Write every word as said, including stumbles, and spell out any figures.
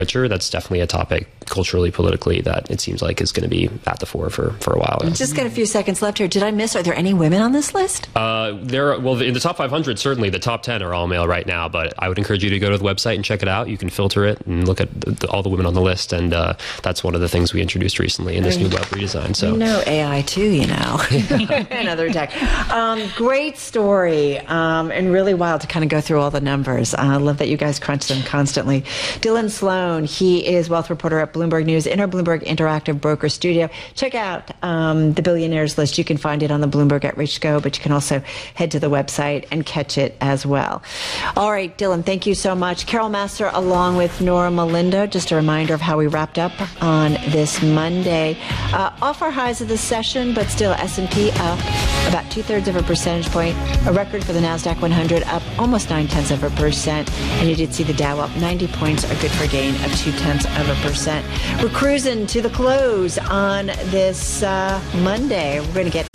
richer. That's definitely a topic culturally, politically, that it seems like is going to be at the fore for, for a while now. Just got a few seconds left here. Did I miss, are there any women on this list? Uh, there, well, in the top five hundred, certainly the top ten are all male right now, but I would encourage you to go to the website and check it out. You can filter it and look at the, the, all the women on the list, and uh, that's one of the things we introduced recently in this new web redesign. So you know A I too, you know, and other tech. Um, great story, um, and really wild to kind of go through all the numbers. I uh, love that you guys crunch them constantly. Dylan Sloan, he is wealth reporter at Bloomberg News in our Bloomberg Interactive Broker Studio. Check out um, the billionaires list. You can find it on the Bloomberg at Rich Go, but you can also head to the website and catch it as well. All right, Dylan, thank you so much. Carol Massar along with Nora Malindo. Just a reminder of how we wrapped up on this Monday. Uh, off our highs of the session, but still S and P up about two-thirds of a percentage point. A record for the NASDAQ one hundred up almost nine-tenths of a percent. And you did see the Dow up ninety points, a good for a gain of two-tenths of a percent. We're cruising to the close on this uh, Monday. We're going to get